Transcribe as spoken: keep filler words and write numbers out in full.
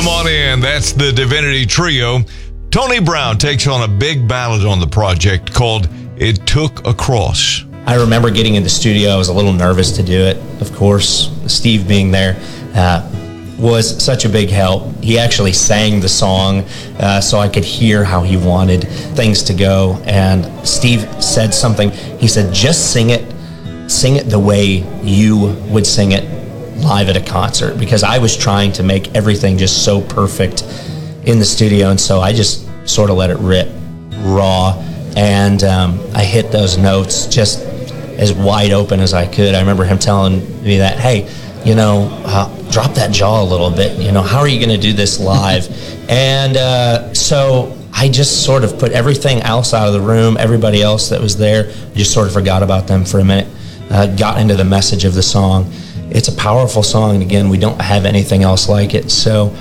Come on in. That's the Divinity Trio. Tony Brown takes on a big ballad on the project called It Took a Cross. I remember getting in the studio. I was a little nervous to do it. Of course, Steve being there uh, was such a big help. He actually sang the song uh, so I could hear how he wanted things to go. And Steve said something. He said, just sing it. Sing it the way you would sing it live at a concert, because I was trying to make everything just so perfect in the studio, and so I just sort of let it rip raw, and um, I hit those notes just as wide open as I could. I remember him telling me that, hey, you know, uh, drop that jaw a little bit, you know, how are you going to do this live? And uh, so I just sort of put everything else out of the room, everybody else that was there, just sort of forgot about them for a minute, uh, got into the message of the song. It's a powerful song, and again, we don't have anything else like it. So